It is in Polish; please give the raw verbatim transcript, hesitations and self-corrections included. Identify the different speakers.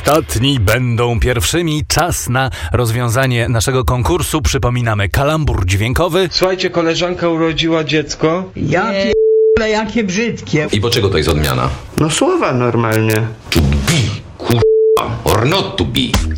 Speaker 1: Ostatni będą pierwszymi. Czas na rozwiązanie naszego konkursu. Przypominamy, kalambur dźwiękowy.
Speaker 2: Słuchajcie, koleżanka urodziła dziecko.
Speaker 3: Ja pierdolę, jakie brzydkie.
Speaker 4: I po czego to jest odmiana?
Speaker 2: No słowa normalnie.
Speaker 4: To be, kurwa, or not to be.